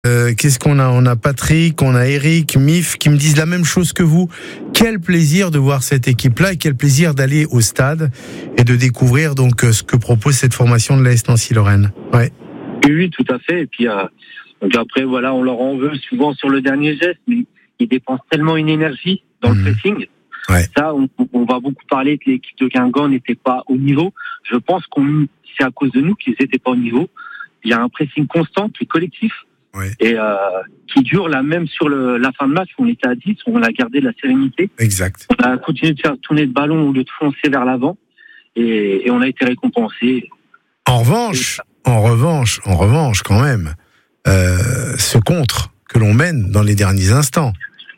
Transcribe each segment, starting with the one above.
Qu'est-ce qu'on a ? On a Patrick, on a Eric, Mif qui me disent la même chose que vous. Quel plaisir de voir cette équipe-là et quel plaisir d'aller au stade et de découvrir donc ce que propose cette formation de l'AS Nancy-Lorraine. Ouais. Oui, tout à fait. Et puis donc après, voilà, on leur en veut souvent sur le dernier geste, mais ils dépensent tellement une énergie dans le pressing. Ouais. Ça, on va beaucoup parler que l'équipe de Guingamp n'était pas au niveau. Je pense c'est à cause de nous qu'ils n'étaient pas au niveau. Il y a un pressing constant qui est collectif. Ouais. Et qui dure là même sur la fin de match où on était à 10, où on a gardé la sérénité. Exact. On a continué de faire tourner le ballon au lieu de foncer vers l'avant et on a été récompensé. En revanche, quand même, ce contre que l'on mène dans les derniers instants,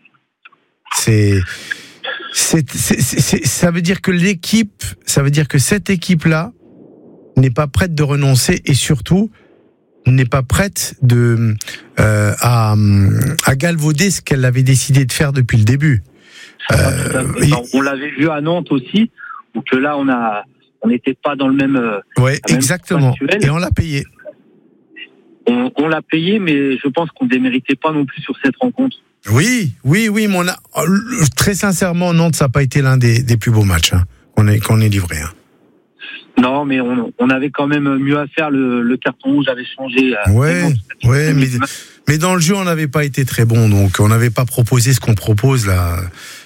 ça veut dire que cette équipe-là n'est pas prête de renoncer et surtout n'est pas prête à galvauder ce qu'elle avait décidé de faire depuis le début. On l'avait vu à Nantes aussi, où que là on n'était pas dans le même. Ouais, exactement. Et on l'a payé. On l'a payé, mais je pense qu'on ne déméritait pas non plus sur cette rencontre. Oui, mais très sincèrement, Nantes, ça n'a pas été l'un des plus beaux matchs qu'on ait livré. Non, mais on avait quand même mieux à faire. Le carton rouge avait changé. Mais dans le jeu, on n'avait pas été très bon, donc on n'avait pas proposé ce qu'on propose là.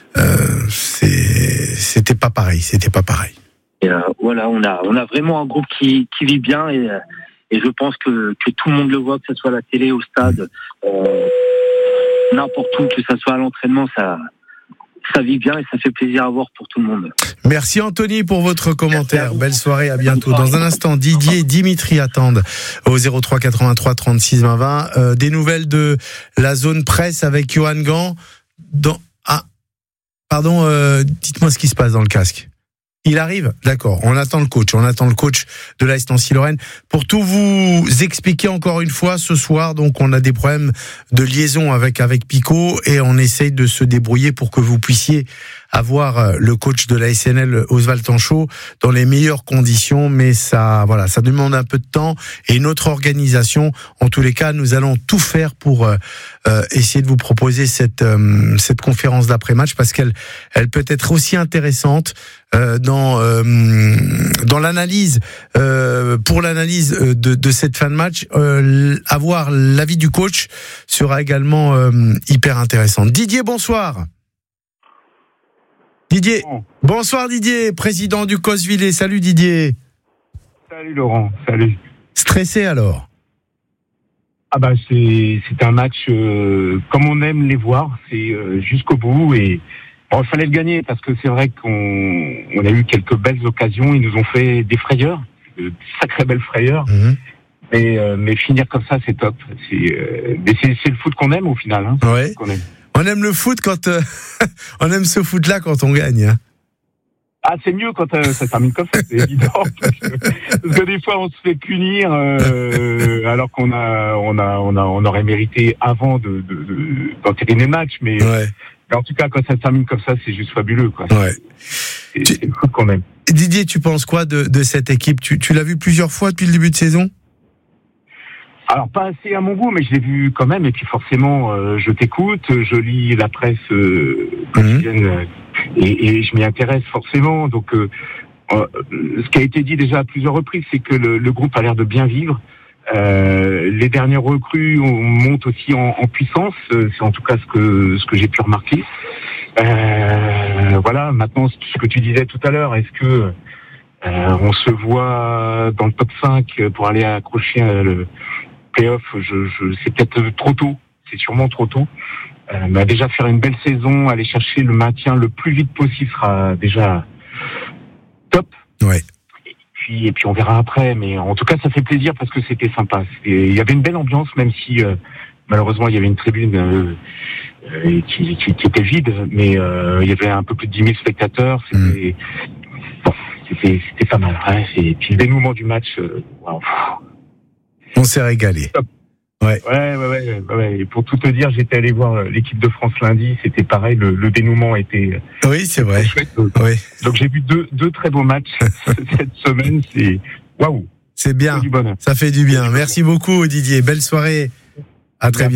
C'était pas pareil. Et voilà, on a vraiment un groupe qui vit bien et je pense que tout le monde le voit, que ce soit à la télé, au stade, n'importe où, que ce soit à l'entraînement, ça vit bien et ça fait plaisir à voir pour tout le monde. Merci Anthony pour votre commentaire. Belle soirée, à bientôt. Dans un instant, Didier et Dimitri attendent au 03 83 36 20 20. Des nouvelles de la zone presse avec Johan Gant. Dites-moi ce qui se passe dans le casque. Il arrive ? D'accord. On attend le coach de l'AS Nancy-Lorraine. Pour tout vous expliquer encore une fois, ce soir, donc, on a des problèmes de liaison avec Pico et on essaye de se débrouiller pour que vous puissiez avoir le coach de la SNL, Oswald Tanchot, dans les meilleures conditions, mais ça demande un peu de temps et notre organisation. En tous les cas, nous allons tout faire pour essayer de vous proposer cette conférence d'après-match parce qu'elle peut être aussi intéressante dans l'analyse, pour l'analyse de cette fin de match. Avoir l'avis du coach sera également hyper intéressant. Didier, bonsoir. Bonsoir Didier, président du Cosvillers. Salut Didier. Salut Laurent, salut. Stressé alors ? C'est un match comme on aime les voir, c'est jusqu'au bout et il fallait le gagner parce que c'est vrai qu'on a eu quelques belles occasions, ils nous ont fait des frayeurs, de sacrées belles frayeurs. Mais finir comme ça, c'est top. C'est le foot qu'on aime au final. Ouais. On aime le foot quand on aime ce foot-là quand on gagne. C'est mieux quand ça termine comme ça, c'est évident. Parce que des fois, on se fait punir alors qu'on aurait mérité avant d'entériner le match. Mais en tout cas, quand ça termine comme ça, c'est juste fabuleux, quoi. Ouais. C'est le foot qu'on aime. Didier, tu penses quoi de cette équipe ? Tu l'as vu plusieurs fois depuis le début de saison ? Alors, pas assez à mon goût, mais je l'ai vu quand même. Et puis forcément, je t'écoute, je lis la presse quotidienne et je m'y intéresse forcément. Donc, ce qui a été dit déjà à plusieurs reprises, c'est que le groupe a l'air de bien vivre. Les dernières recrues montent aussi en puissance. C'est en tout cas ce que j'ai pu remarquer. Voilà. Maintenant, ce que tu disais tout à l'heure, est-ce que on se voit dans le top 5 pour aller accrocher le playoff, c'est peut-être trop tôt, c'est sûrement trop tôt. Mais déjà faire une belle saison, aller chercher le maintien le plus vite possible sera déjà top. Ouais. Et puis on verra après, mais en tout cas ça fait plaisir parce que c'était sympa. Il y avait une belle ambiance, même si malheureusement il y avait une tribune qui était vide, mais il y avait un peu plus de 10 000 spectateurs. C'était pas mal. Et puis le dénouement du match, wow. On s'est régalé. Ouais. Et pour tout te dire, j'étais allé voir l'équipe de France lundi. C'était pareil, le dénouement était. Oui, c'est vrai. Chouette. Oui. Donc j'ai vu deux très beaux matchs cette semaine. C'est waouh. C'est bien. Ça fait du bien. Merci beaucoup Didier. Belle soirée. À très bientôt.